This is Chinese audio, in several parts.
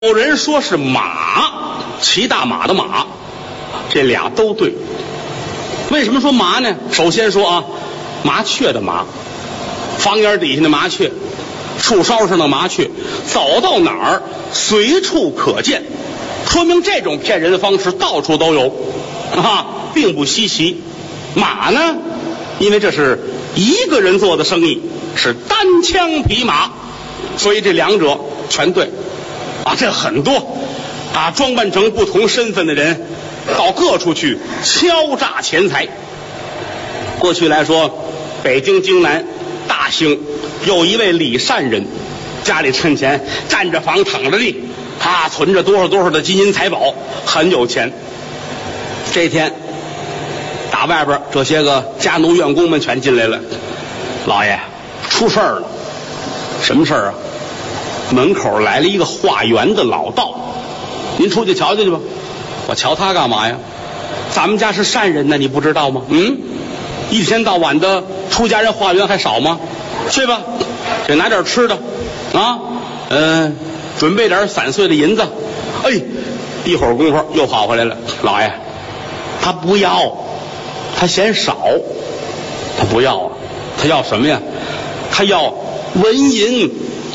有人说是马，骑大马的马，这俩都对。为什么说麻呢？首先说啊，麻雀的麻，房檐底下的麻雀，树梢上的麻雀，走到哪儿随处可见，说明这种骗人的方式到处都有啊，并不稀奇。马呢，因为这是一个人做的生意，是单枪匹马，所以这两者全对啊。这很多啊，装扮成不同身份的人到各处去敲诈钱财。过去来说，北京京南大兴有一位李善人，家里趁钱，占着房躺着地，他存着多少的金银财宝，很有钱。这天打外边这些个家奴员工们全进来了，老爷出事儿了。什么事儿啊？门口来了一个化缘的老道，您出去瞧瞧去吧。我瞧他干嘛呀？咱们家是善人呢，你不知道吗？一天到晚的出家人化缘还少吗？去吧，给拿点吃的啊，准备点散碎的银子。哎，一会儿功夫又跑回来了。老爷，他不要，他嫌少，他不要啊，他要什么呀？他要纹银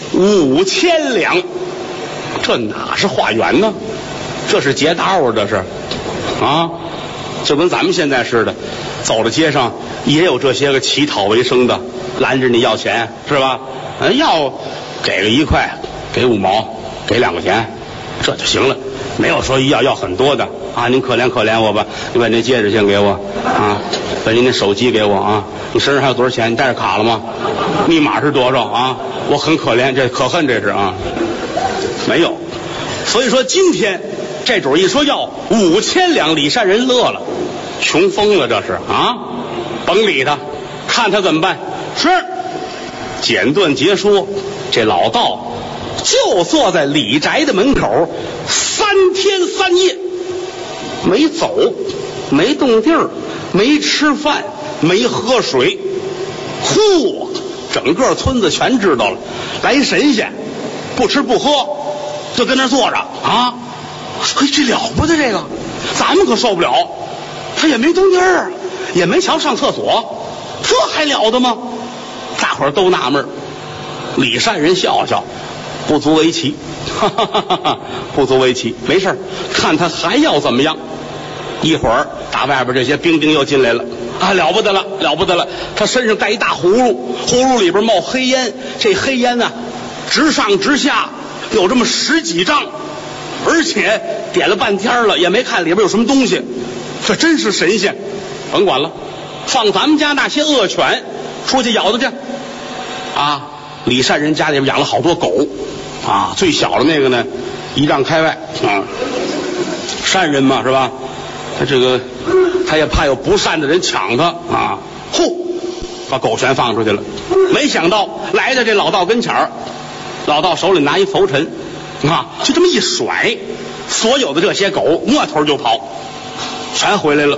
5000两。这哪是化缘呢？这是劫道啊！这是啊，就跟咱们现在似的，走到街上也有这些个乞讨为生的，拦着你要钱是吧？要给个1块，给5毛，给2块钱，这就行了。没有说要很多的啊！您可怜可怜我吧，你把那戒指先给我啊，把您那手机给我啊，你身上还有多少钱？你带着卡了吗？密码是多少啊？我很可怜，这可恨这是啊，没有。所以说今天这主一说要5000两，李善人乐了，穷疯了这是啊！甭理他，看他怎么办。是，简短截说，这老道就坐在李宅的门口3天3夜，没走，没动地儿，没吃饭，没喝水。呼，整个村子全知道了，来神仙，不吃不喝，就跟那坐着啊！嘿，这了不得，这个咱们可受不了。他也没动地儿，也没瞧上厕所，这还了得吗？大伙儿都纳闷。李善人笑笑，不足为奇，哈哈哈哈，不足为奇，没事，看他还要怎么样。一会儿打外边这些兵丁又进来了啊，了不得了，了不得了！他身上带一大葫芦，葫芦里边冒黑烟，这黑烟呢，直上直下，有这么10几丈，而且点了半天了，也没看里边有什么东西。这真是神仙，甭管了，放咱们家那些恶犬出去咬它去啊！李善人家里边养了好多狗啊，最小的那个呢1丈开外啊，善人嘛是吧？他这个他也怕有不善的人抢他啊，呼，把狗全放出去了。没想到来到这老道跟前儿，老道手里拿一拂尘啊，就这么一甩，所有的这些狗摸头就跑，全回来了。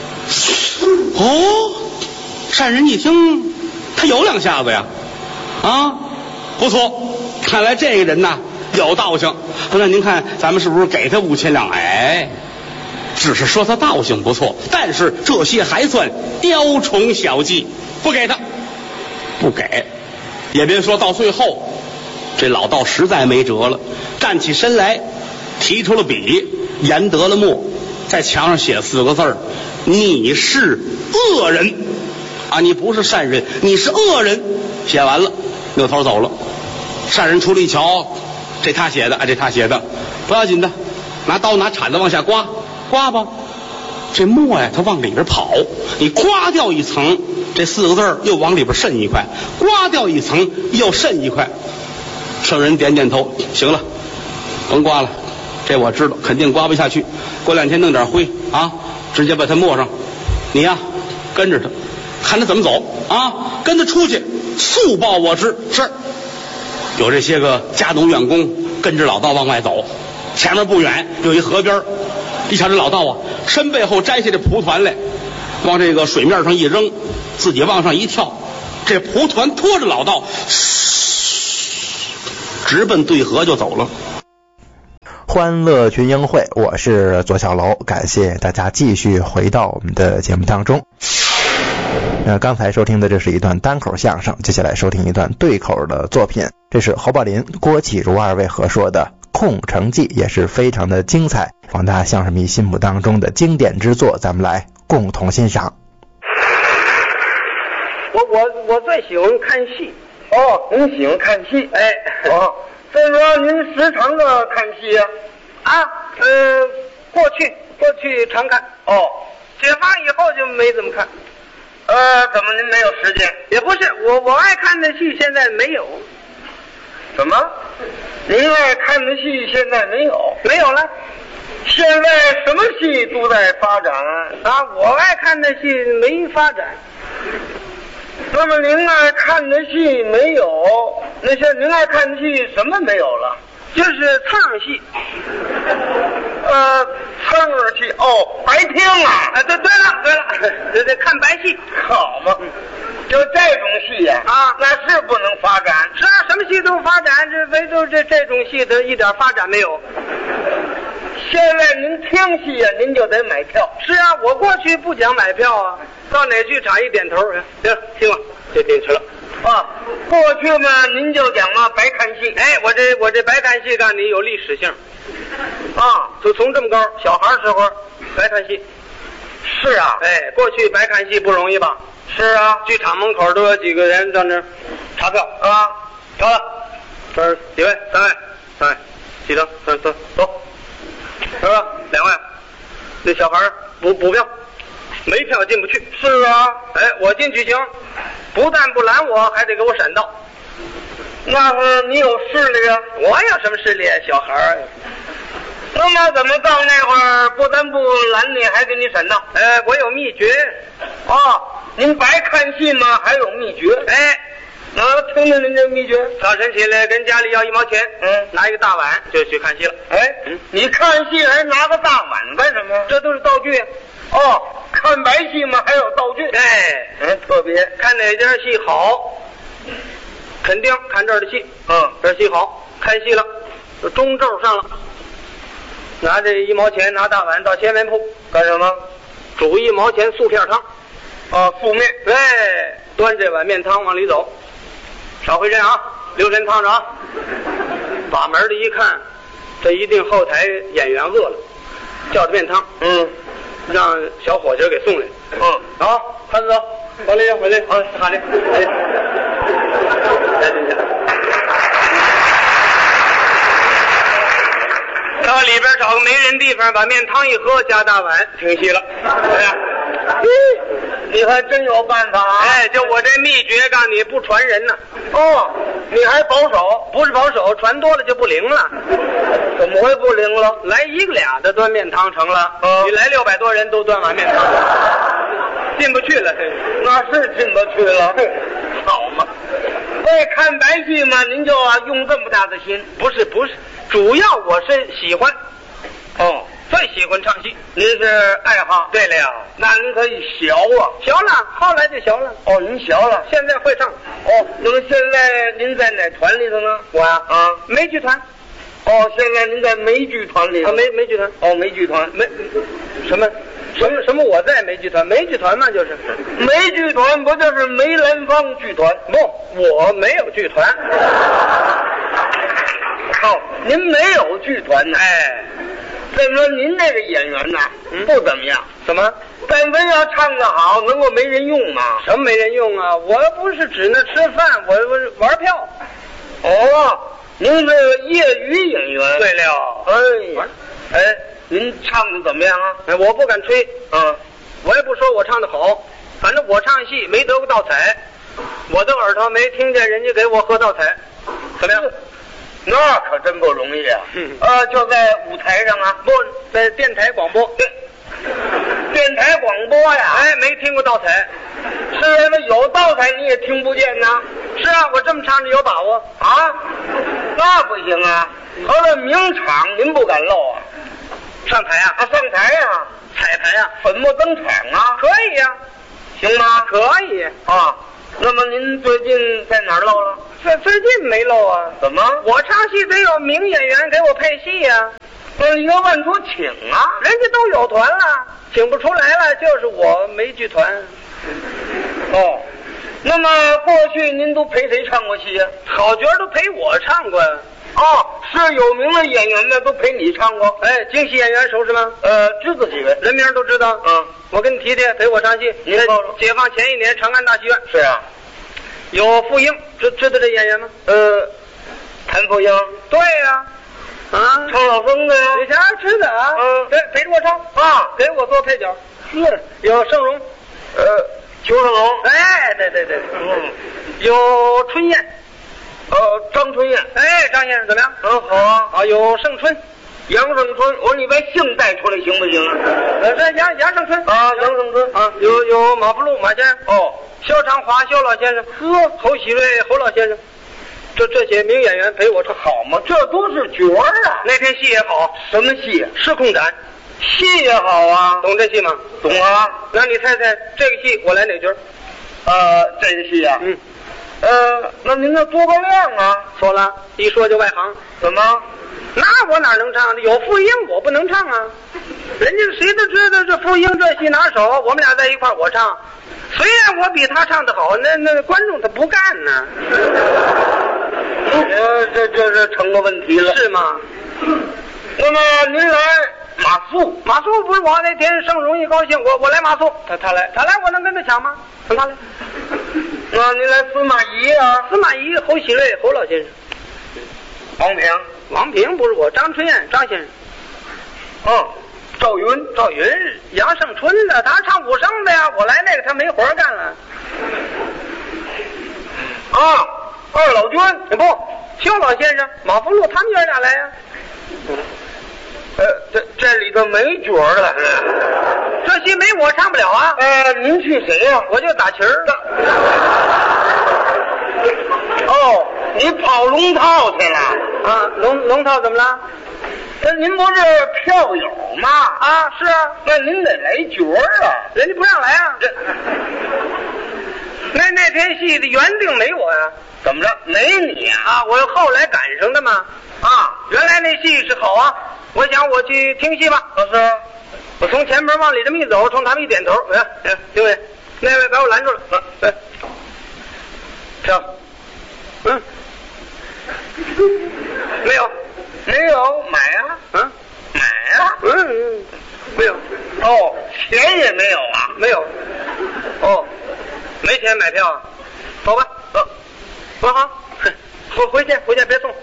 哦，善人一听，他有2下子呀，啊，不错，看来这个人呐有道行。那您看咱们是不是给他5000两？哎，只是说他道行不错，但是这些还算雕虫小技，不给他，不给。也别说到最后，这老道实在没辙了，站起身来，提出了笔，研得了墨，在墙上写4个字：你是恶人啊！你不是善人，你是恶人。写完了，扭头走了。善人出来一瞧，这他写的啊，这他写的，不要紧的，拿刀拿铲子往下刮，刮吧。这墨呀，它往里边跑，你刮掉一层，这4个字又往里边渗1块，刮掉一层又渗1块。圣人点点头，行了，甭刮了，这我知道，肯定刮不下去。过2天弄点灰啊，直接把它抹上。你呀，跟着他，看他怎么走啊，跟他出去，速报我知。是，有这些个家奴员工跟着老道往外走，前面不远有一河边，一瞧这老道啊，身背后摘下这蒲团来，往这个水面上一扔，自己往上一跳，这蒲团拖着老道，直奔对河就走了。 欢乐群英会，我是左小楼，感谢大家继续回到我们的节目当中。刚才收听的这是一段单口相声，接下来收听一段对口的作品，这是侯宝林、郭启儒二位合说的《空城计》，也是非常的精彩，广大相声迷心目当中的经典之作，咱们来共同欣赏。 我最喜欢看戏。 哦，您喜欢看戏？ 哎， 哦，所以说您时常的看戏呀？ 过去常看。 哦， 解放以后就没怎么看。 怎么您没有时间？ 也不是，我爱看的戏现在没有。 怎么？您爱看的戏现在没有？ 没有了。 现在什么戏都在发展啊？我爱看的戏没发展。 那么您爱看的戏没有？那些您爱看的戏什么没有了？ 就是蹭戏。 蹭戏哦，白厅啊！ 对了，得看白戏。 好嘛，就这种戏呀，那是不能发展。 是啊，什么戏都发展，唯独这种戏它一点发展没有。 现在您听戏呀，您就得买票。 是啊，我过去不讲买票啊，到哪剧场一点头，行，听了就进去了。 过去嘛，您就讲嘛白看戏。 哎，我这白看戏干你有历史性。就从这么高小孩时候白看戏。 是啊， 哎，过去白看戏不容易吧？ 是啊， 剧场门口都有几个人在那查票啊，瞧了，这儿几位？3位，几张？走，是吧？2位，那小孩补票，没票进不去。 是啊， 哎，我进去行，不但不拦我，还得给我闪道。 那是你有势力啊？ 我有什么势力啊？小孩儿。 那么怎么到那会儿不但不拦你，还给你闪道？ 我有秘诀。 您白看戏吗？还有秘诀？ 哎， 那听听您这秘诀。 早晨起来跟家里要1毛钱，拿一个大碗就去看戏了。 你看戏还拿个大碗干什么？ 这都是道具。 看白戏嘛，还有道具。特别看哪家戏好，肯定看这儿的戏。这戏好，开戏了，中咒上了，拿这1毛钱，拿大碗到鲜面铺干什么？ 煮1毛钱素片汤。 素面。 端这碗面汤往里走，少回身啊，留神烫着啊。把门的一看，这一定后台演员饿了，叫的面汤。让小伙计给送来。看着走，回来。好嘞。到里边找个没人地方，把面汤一喝，加大碗，停戏了。 你还真有办法啊！ 就我这秘诀，告诉你不传人呢。 你还保守？ 不是保守，传多了就不灵了。 怎么会不灵了？ 来1个2的端面汤成了，你来600多人都端碗面汤，进不去了。 那是进不去了。好嘛，为看白戏嘛，您就用这么大的心？ 不是，主要我是喜欢。最喜欢唱戏。 您是爱好？ 对了呀， 那您可以学啊。 学了，后来就学了。 您学了， 现在会唱。 那么现在您在哪团里头呢？ 我呀，梅剧团。 现在您在梅剧团里头。 梅剧团。 梅剧团。 什么？我在梅剧团？梅剧团嘛，就是梅剧团，不就是梅兰芳剧团？ 不，我没有剧团。 您没有剧团呢？再说您这个演员呐，不怎么样。 怎么？ 但凡要唱得好，能够没人用吗？ 什么没人用啊？我不是指那吃饭，我玩票。 您是业余演员。 对了。 您唱的怎么样啊？ 我不敢吹。我也不说我唱的好，反正我唱戏没得过道彩，我的耳朵没听见人家给我喝道彩。怎么样？ 那可真不容易啊！就在舞台上啊？ 不，在电台广播。 对，电台广播呀。 没听过道彩。 是啊，那有道彩你也听不见呢。 是啊，我这么唱着有把握啊。那不行啊，合了名场您不敢漏啊。 上台啊？ 上台呀。 彩排啊？ 粉墨登场啊？ 可以呀。 行吗？ 可以啊。那么您最近在哪儿漏了？ 最近没漏啊。 怎么？ 我唱戏得有名演员给我配戏呀。 你要问出请啊， 人家都有团了，请不出来了，就是我没剧团。 哦，那么过去您都陪谁唱过戏呀？ 好角都陪我唱过呀。 哦，是有名的演员们都陪你唱过。 哎，京戏演员熟识吗？ 知道几位？ 人名都知道。 嗯， 我跟你提提，陪我唱戏。 您说说。 解放前一年，长安大戏院。 是啊。 有傅英，知道这演员吗？ 谭富英。 对呀。啊， 唱老生的呀。 李霞知道啊。对，陪着我唱啊， 给我做配角。 是。 有盛荣。 裘盛龙。 哎，对。有春燕。 张春燕。 哎，张先生怎么样？ 好啊。 啊，有盛春。 杨胜春，我说你把姓带出来行不行啊？ 是杨胜春啊，杨胜春啊，有马福禄马先生。 哦， 肖长华肖老先生。侯喜瑞侯老先生。这些名演员陪我唱。 好嘛，这都是角儿啊。 那天戏也好。 什么戏？ 失控斩。 戏也好啊。 懂这戏吗？ 懂啊。 那你猜猜这个戏我来哪角？ 这个戏啊。那您那多个亮啊。 错了，一说就外行。 怎么？ 那我哪能唱？有傅英我不能唱啊。人家谁都知道这傅英这戏拿手，我们俩在一块我唱。虽然我比他唱得好，那观众他不干呢。 这成个问题了。 是吗？ 那么您来马谡不是我那天盛荣一高兴，我来马谡，他来我能跟他抢吗？让他来。 那您来司马懿啊？ 司马懿侯喜瑞侯老先生。王平不是我，张春燕张先生。赵云杨胜春的，他唱武生的呀，我来那个他没活干了。 二老君不，肖老先生马福禄他们爷俩来呀。 这里头没角了， 这戏没我唱不了啊。 您去谁呀？ 我就打旗儿的。 你跑龙套去了啊？龙套怎么了？ 您不是票友吗？ 啊，是啊。 那您得来角啊， 人家不让来啊。那天戏的原定没我呀。 怎么着？没你啊？我后来赶上的嘛。原来那戏是好啊，我想我去听戏吧。 是。 我从前门往里这么一走，冲他们一点头，评委，那位把我拦住了。 跳。没有买啊？买啊？ 没有。 钱也没有啊？ 没有。没钱买票啊？走吧。好。回去别送。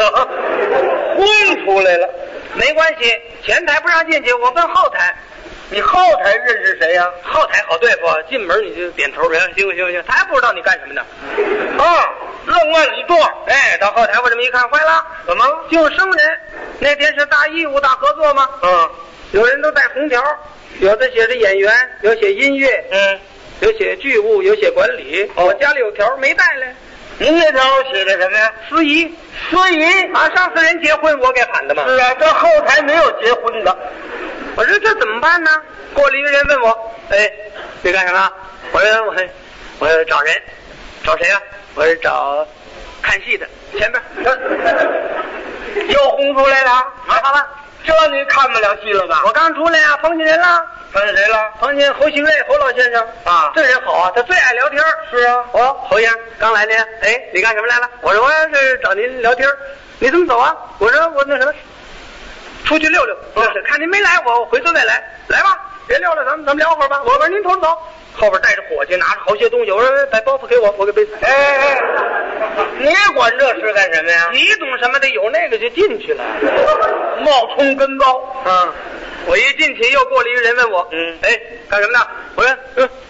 轰出来了。 没关系，前台不让进去，我奔后台。 你后台认识谁呀？ 后台好对付，进门你就点头，行，他还不知道你干什么呢。 愣往里坐。 到后台我这么一看，坏了， 怎么？ 就是生人。那天是大义务大合作吗？有人都带红条，有的写着演员，有写音乐，有写剧务，有写管理。我家里有条没带来。 您那条写的什么呀？ 司仪啊，上次人结婚我给喊的嘛。 是啊，这后台没有结婚的。 我说这怎么办呢？过来一个人问我，你干什么？我说找人。找谁呀？我说找看戏的，前边。 又轰出来了。 好了， 这你看不了戏了吧？ 我刚出来呀，碰见人了。 碰见谁了？ 碰见侯喜瑞侯老先生啊，这人好啊，他最爱聊天。 是啊。 侯先生刚来呢。你干什么来了？我说我这是找您聊天。你怎么走啊？我说我那什么，出去溜溜。看您没来，我回头再来。来吧，别溜了，咱们聊会儿吧。我说您头走。后边带着伙计，拿着好些东西。我说把包袱给我给背起来。 你管这事干什么呀？ 你懂什么的？有那个就进去了。 冒充跟包。 我一进去又过来一个人问我，干什么呢？我说，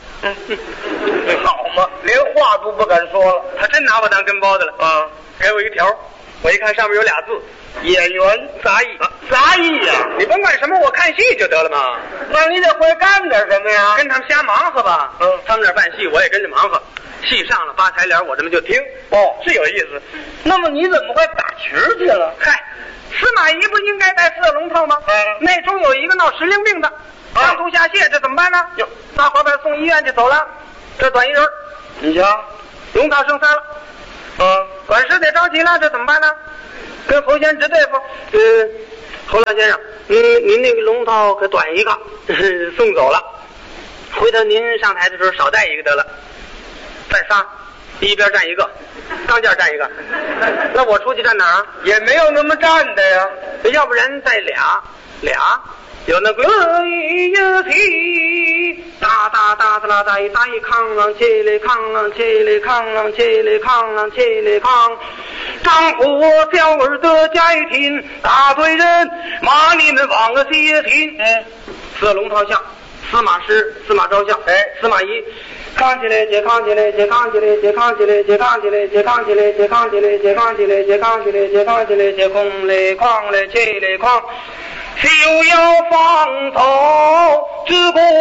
好嘛，连话都不敢说了。 他真拿我当跟包的了。给我一条，我一看上面有俩字，演员杂役。 杂役呀？ 你甭管什么，我看戏就得了嘛。 那你得会干点什么呀？ 跟他们瞎忙活吧。他们那办戏，我也跟着忙活。戏上了八抬帘，我这么就听。是有意思。 那么你怎么会打旗儿去了？ 司马懿不应该带4龙套吗？内中有一个闹时令病的，上吐下泻，这怎么办呢？大伙把他送医院去走了。这短一人， 你瞧， 龙套剩3了。管事得着急了，这怎么办呢？跟侯先直对付。 侯老先生，您那个龙套可短一个，送走了。回头您上台的时候少带一个得了，站仨，一边站一个，当间站一个。那我出去站哪儿？ 也没有那么站的呀， 要不然再俩，有那个一提，哒哒哒哒啦哒一哒一康啷起来康啷起来康啷起来康啷起来康，张火小儿的家庭，大队人马你们往个街亭。四龙套像，司马师、司马昭像，司马懿。扛起来，接扛起来，接扛起来，接扛起来，接扛起来，接扛起来，接扛起来，接扛起来，接扛起来，接扛起来，接空来扛来起来扛，休要放头，治国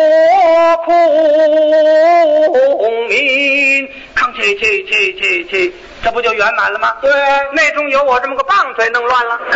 孔明，扛起起，这不就圆满了吗？ 对， 内中有我这么个棒槌弄乱了。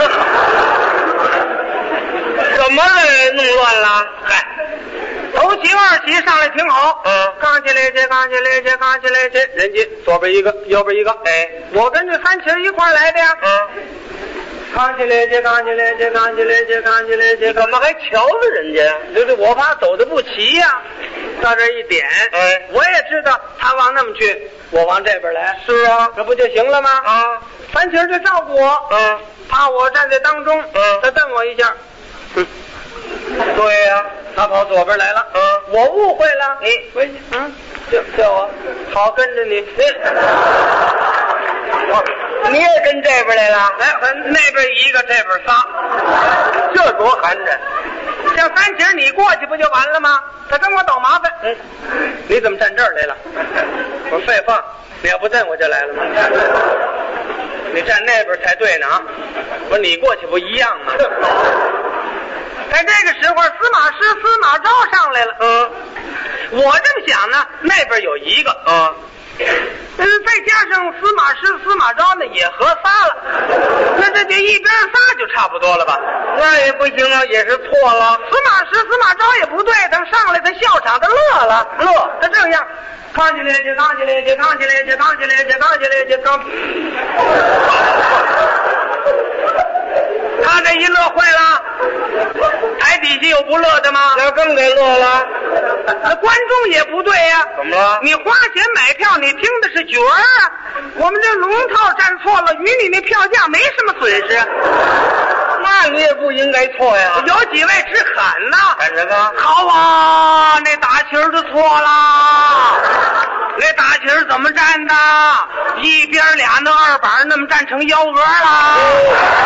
怎么弄乱了？ 嗨，头旗二旗上来挺好，扛起来接，扛起来接，扛起来接，人家左边一个，右边一个，我跟这三旗一块来的呀，扛起来接，扛起来接，扛起来接，扛起来接， 怎么还瞧着人家？ 就是我怕走的不齐呀，到这一点，我也知道他往那么去，我往这边来， 是啊， 这不就行了吗？三旗就照顾我，怕我站在当中，他瞪我一下， 对呀， 他跑左边来了，我误会了，叫我好跟着你， 你也跟这边来了？ 那边一个，这边仨， 这多寒碜！ 像三姐你过去不就完了吗？他跟我捣麻烦，你怎么站这儿来了？我说废话，你要不瞪我就来了吗？你站那边才对呢啊！我说你过去不一样吗？在这个时候，司马师、司马昭上来了。我这么想呢，那边有一个，再加上司马师、司马昭呢，也合仨了。那这一边仨就差不多了吧？ 那也不行啊，也是错了。 司马师、司马昭也不对，等上来他笑场，他乐了，他这样。扛起来，接扛起来，接扛起来，接扛起来，接扛起来，接扛。他这一乐坏了，台底下有不乐的吗？ 那更得乐了。 那观众也不对呀。 怎么了？ 你花钱买票，你听的是角儿啊。我们这龙套站错了，与你那票价没什么损失。 那你也不应该错呀。 有几位直喊呢？ 喊什么？ 好啊，那大旗儿就错了。那大旗儿怎么站的？一边俩那二板那么站成幺蛾了。